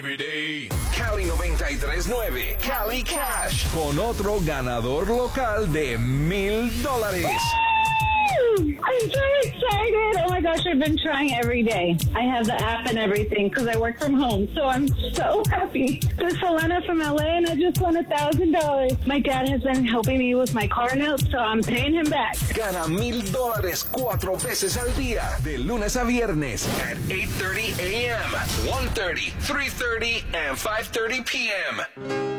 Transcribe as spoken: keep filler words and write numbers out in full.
Cali noventa y tres nueve, Cali Cash, con otro ganador local de mil dólares. I'm so excited. Oh my gosh, I've been trying every day. I have the app and everything because I work from home. So I'm so happy. This is Helena from L A and I just won a thousand dollars. My dad has been helping me with my car note, so I'm paying him back. Gana mil dólares cuatro veces al día, de lunes a viernes, at eight thirty a.m., one thirty, three thirty, and five thirty p.m.